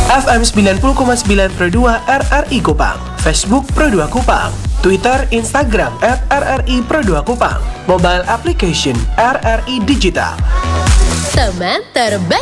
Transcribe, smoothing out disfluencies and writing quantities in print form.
FM 90,9 Pro 2 RRI Kupang, Facebook Pro 2 Kupang, Twitter, Instagram @RRI Pro 2 Kupang, mobile application RRI Digital. Teman terbaik.